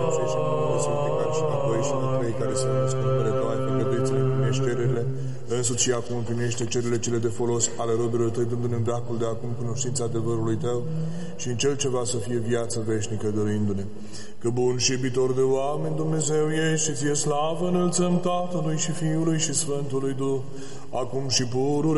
Dumnezeu și numele Sfântului care și înapoi și la trei care se unesc în numele Tău, ai făgăduiți-le, împlinești cererile, însuți și acum împlinește cererile cele de folos ale robilor Tăi, dându-ne în veacul de acum cunoștința adevărului Tău și în cel ce va să fie viață veșnică dăruindu-ne. Că bun și iubitor de oameni Dumnezeu ești și Ție slavă înălțăm Tatălui și Fiului și Sfântului Duh, acum și pururea